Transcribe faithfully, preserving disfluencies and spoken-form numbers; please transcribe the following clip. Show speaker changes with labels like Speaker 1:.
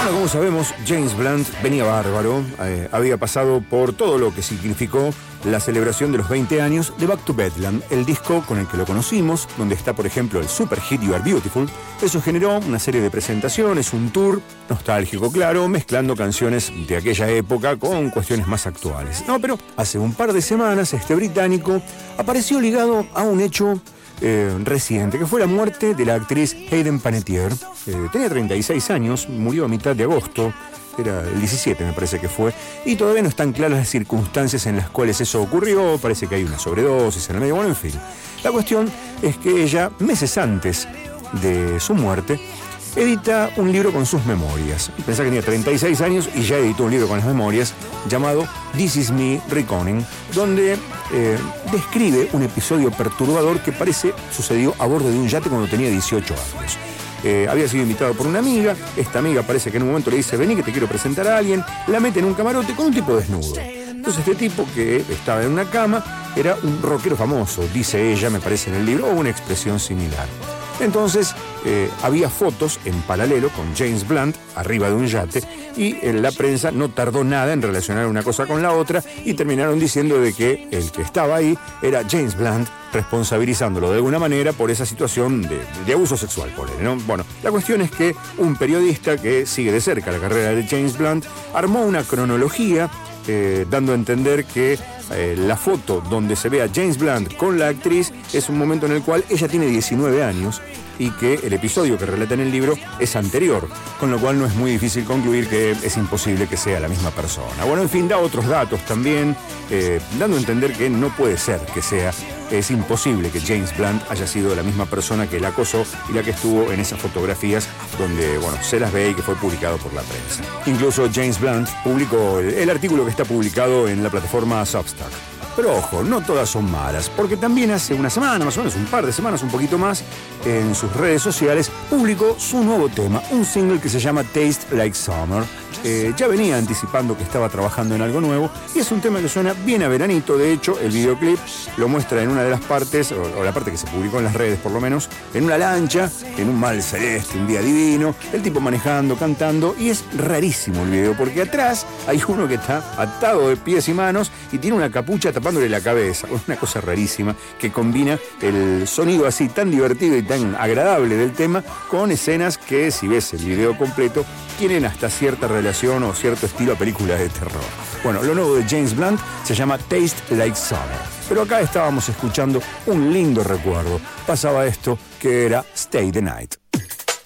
Speaker 1: Bueno, como sabemos, James Blunt venía bárbaro, eh, había pasado por todo lo que significó la celebración de los veinte años de Back to Bedlam, el disco con el que lo conocimos, donde está, por ejemplo, el super hit You Are Beautiful. Eso generó una serie de presentaciones, un tour nostálgico, claro, mezclando canciones de aquella época con cuestiones más actuales. No, pero hace un par de semanas este británico apareció ligado a un hecho Eh, reciente, que fue la muerte de la actriz Hayden Panettiere. Eh, tenía treinta y seis años, murió a mitad de agosto, era el diecisiete me parece que fue, y todavía no están claras las circunstancias en las cuales eso ocurrió. Parece que hay una sobredosis en el medio, bueno, en fin. La cuestión es que ella, meses antes de su muerte, edita un libro con sus memorias. Pensá que tenía treinta y seis años y ya editó un libro con las memorias llamado This Is Me Reconing, donde eh, describe un episodio perturbador que parece sucedió a bordo de un yate cuando tenía dieciocho años. Eh, había sido invitado por una amiga. Esta amiga parece que en un momento le dice: vení que te quiero presentar a alguien. La mete en un camarote con un tipo desnudo. Entonces este tipo, que estaba en una cama, era un rockero famoso, dice ella, me parece en el libro, o una expresión similar. Entonces eh, había fotos en paralelo con James Blunt arriba de un yate, y en la prensa no tardó nada en relacionar una cosa con la otra y terminaron diciendo de que el que estaba ahí era James Blunt, responsabilizándolo de alguna manera por esa situación de, de abuso sexual por él, ¿no? Bueno, la cuestión es que un periodista que sigue de cerca la carrera de James Blunt armó una cronología eh, dando a entender que Eh, la foto donde se ve a James Blunt con la actriz es un momento en el cual ella tiene diecinueve años y que el episodio que relata en el libro es anterior, con lo cual no es muy difícil concluir que es imposible que sea la misma persona. Bueno, en fin, da otros datos también, eh, dando a entender que no puede ser que sea, es imposible que James Blunt haya sido la misma persona que la acosó y la que estuvo en esas fotografías donde, bueno, se las ve y que fue publicado por la prensa. Incluso James Blunt publicó el, el artículo que está publicado en la plataforma Substack. Pero ojo, no todas son malas, porque también hace una semana, más o menos un par de semanas, un poquito más, en sus redes sociales, publicó su nuevo tema, un single que se llama Taste Like Summer. Eh, ya venía anticipando que estaba trabajando en algo nuevo, y es un tema que suena bien a veranito. De hecho, el videoclip lo muestra en una de las partes, o, o la parte que se publicó en las redes por lo menos, en una lancha, en un mar celeste, un día divino, el tipo manejando, cantando, y es rarísimo el video, porque atrás hay uno que está atado de pies y manos y tiene una capucha tapándole la cabeza, una cosa rarísima que combina el sonido así tan divertido y tan agradable del tema con escenas que, si ves el video completo, tienen hasta cierta relación o cierto estilo a películas de terror. Bueno, lo nuevo de James Blunt se llama Taste Like Summer. Pero acá estábamos escuchando un lindo recuerdo. Pasaba esto que era Stay the Night.